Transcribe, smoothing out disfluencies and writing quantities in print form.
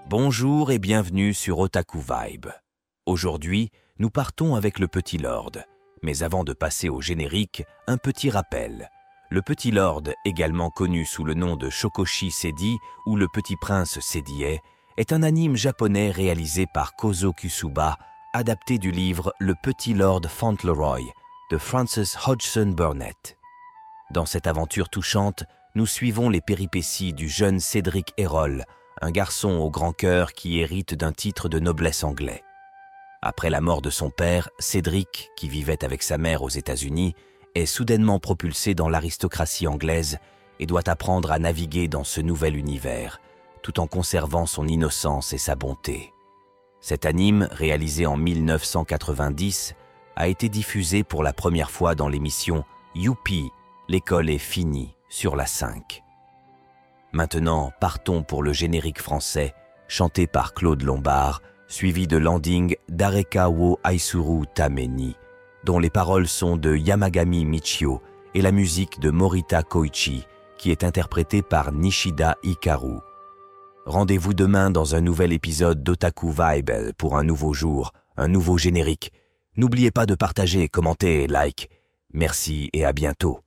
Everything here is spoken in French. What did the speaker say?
Bonjour et bienvenue sur Otaku Vibe. Aujourd'hui, nous partons avec le Petit Lord. Mais avant de passer au générique, un petit rappel. Le Petit Lord, également connu sous le nom de Shokoshi Sedi ou le Petit Prince Sedie, est un anime japonais réalisé par Kozo Kusuba, adapté du livre Le Petit Lord Fauntleroy de Frances Hodgson Burnett. Dans cette aventure touchante, nous suivons les péripéties du jeune Cédric Errol, un garçon au grand cœur qui hérite d'un titre de noblesse anglais. Après la mort de son père, Cédric, qui vivait avec sa mère aux États-Unis, est soudainement propulsé dans l'aristocratie anglaise et doit apprendre à naviguer dans ce nouvel univers, tout en conservant son innocence et sa bonté. Cet anime, réalisé en 1990, a été diffusé pour la première fois dans l'émission Youpi, l'école est finie, sur la 5. Maintenant, partons pour le générique français, chanté par Claude Lombard, suivi de l'ending d'Areka wo Aisuru Tameni, dont les paroles sont de Yamagami Michio et la musique de Morita Koichi, qui est interprétée par Nishida Hikaru. Rendez-vous demain dans un nouvel épisode d'Otaku Vibe pour un nouveau jour, un nouveau générique. N'oubliez pas de partager, commenter et like. Merci et à bientôt.